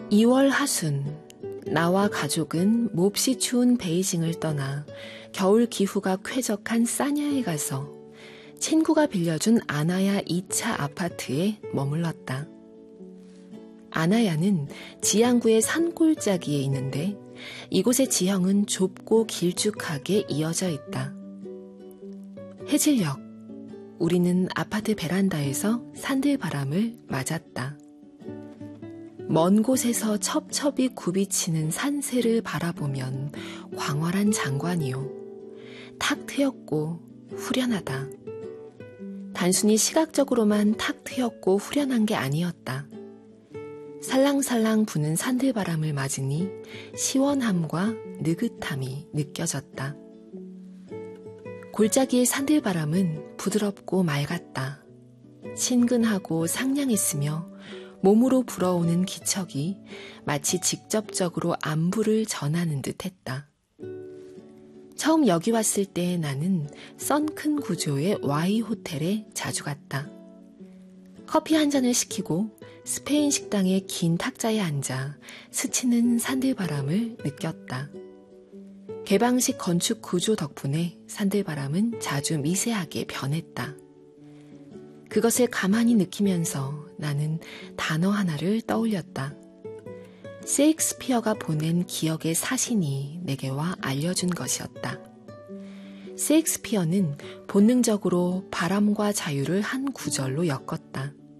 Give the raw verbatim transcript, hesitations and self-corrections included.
이월 하순, 나와 가족은 몹시 추운 베이징을 떠나 겨울 기후가 쾌적한 싸냐에 가서 친구가 빌려준 아나야 이 차 아파트에 머물렀다. 아나야는 지양구의 산골짜기에 있는데 이곳의 지형은 좁고 길쭉하게 이어져 있다. 해질녘, 우리는 아파트 베란다에서 산들바람을 맞았다. 먼 곳에서 첩첩이 굽이치는 산새를 바라보면 광활한 장관이요. 탁 트였고 후련하다. 단순히 시각적으로만 탁 트였고 후련한 게 아니었다. 살랑살랑 부는 산들바람을 맞으니 시원함과 느긋함이 느껴졌다. 골짜기의 산들바람은 부드럽고 맑았다. 친근하고 상냥했으며 몸으로 불어오는 기척이 마치 직접적으로 안부를 전하는 듯 했다. 처음 여기 왔을 때 나는 썬큰 구조의 와이 호텔에 자주 갔다. 커피 한 잔을 시키고 스페인 식당의 긴 탁자에 앉아 스치는 산들바람을 느꼈다. 개방식 건축 구조 덕분에 산들바람은 자주 미세하게 변했다. 그것을 가만히 느끼면서 나는 단어 하나를 떠올렸다. 셰익스피어가 보낸 기억의 사신이 내게 와 알려준 것이었다. 셰익스피어는 본능적으로 바람과 자유를 한 구절로 엮었다.